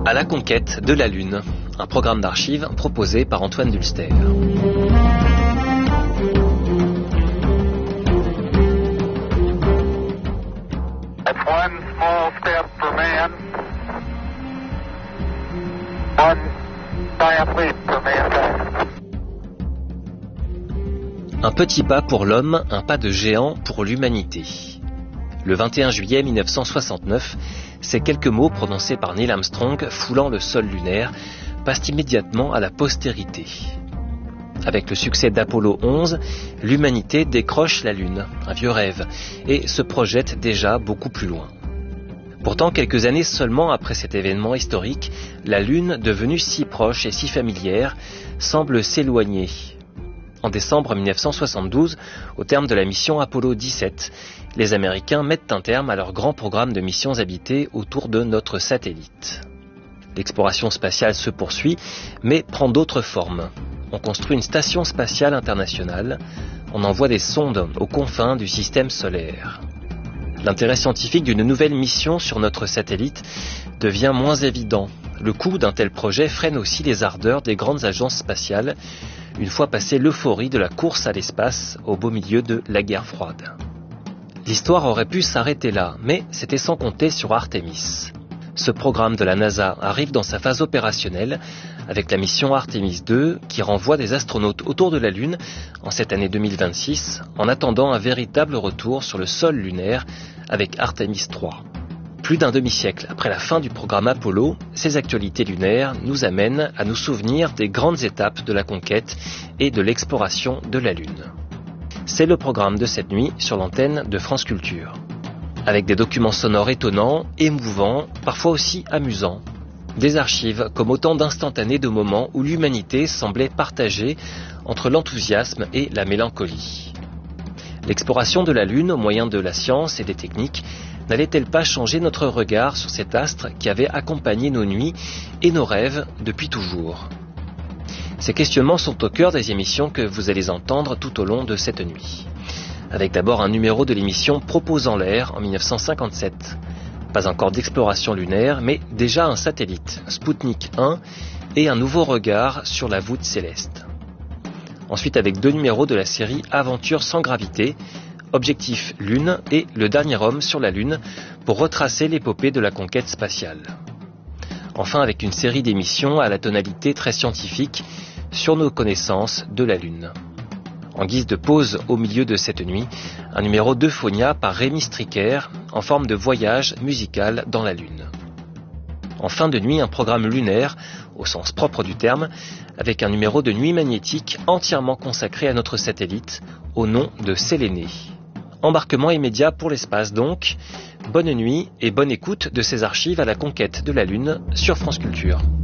À la conquête de la Lune, un programme d'archives proposé par Antoine Dulster. That's one small step for man, one giant leap for mankind. Un petit pas pour l'homme, un pas de géant pour l'humanité. Le 21 juillet 1969, ces quelques mots prononcés par Neil Armstrong foulant le sol lunaire passent immédiatement à la postérité. Avec le succès d'Apollo 11, l'humanité décroche la Lune, un vieux rêve, et se projette déjà beaucoup plus loin. Pourtant, quelques années seulement après cet événement historique, la Lune, devenue si proche et si familière, semble s'éloigner. En décembre 1972, au terme de la mission Apollo 17, les Américains mettent un terme à leur grand programme de missions habitées autour de notre satellite. L'exploration spatiale se poursuit, mais prend d'autres formes. On construit une station spatiale internationale, on envoie des sondes aux confins du système solaire. L'intérêt scientifique d'une nouvelle mission sur notre satellite devient moins évident. Le coût d'un tel projet freine aussi les ardeurs des grandes agences spatiales, une fois passée l'euphorie de la course à l'espace au beau milieu de la guerre froide. L'histoire aurait pu s'arrêter là, mais c'était sans compter sur Artemis. Ce programme de la NASA arrive dans sa phase opérationnelle avec la mission Artemis II qui renvoie des astronautes autour de la Lune en cette année 2026 en attendant un véritable retour sur le sol lunaire avec Artemis III. Plus d'un demi-siècle après la fin du programme Apollo, ces actualités lunaires nous amènent à nous souvenir des grandes étapes de la conquête et de l'exploration de la Lune. C'est le programme de cette nuit sur l'antenne de France Culture. Avec des documents sonores étonnants, émouvants, parfois aussi amusants. Des archives comme autant d'instantanés de moments où l'humanité semblait partagée entre l'enthousiasme et la mélancolie. L'exploration de la Lune au moyen de la science et des techniques n'allait-elle pas changer notre regard sur cet astre qui avait accompagné nos nuits et nos rêves depuis toujours ? Ces questionnements sont au cœur des émissions que vous allez entendre tout au long de cette nuit. Avec d'abord un numéro de l'émission Proposant l'air en 1957. Pas encore d'exploration lunaire, mais déjà un satellite, Sputnik 1, et un nouveau regard sur la voûte céleste. Ensuite avec 2 numéros de la série Aventure sans gravité, Objectif Lune et Le dernier homme sur la Lune pour retracer l'épopée de la conquête spatiale. Enfin avec une série d'émissions à la tonalité très scientifique sur nos connaissances de la Lune. En guise de pause au milieu de cette nuit, un numéro d'Euphonia par Rémi Stricker en forme de voyage musical dans la Lune. En fin de nuit, un programme lunaire, au sens propre du terme, avec un numéro de nuit magnétique entièrement consacré à notre satellite, au nom de Séléné. Embarquement immédiat pour l'espace donc. Bonne nuit et bonne écoute de ces archives à la conquête de la Lune sur France Culture.